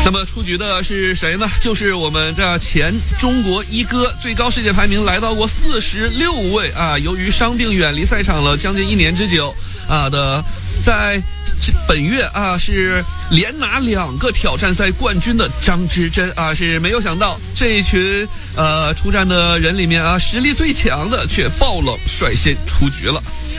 那么出局的是谁呢？就是我们这前中国一哥，最高世界排名来到过46位啊。由于伤病远离赛场了将近1年之久在本月是连拿2个挑战赛冠军的张之臻是没有想到这一群出战的人里面实力最强的却爆冷率先出局了。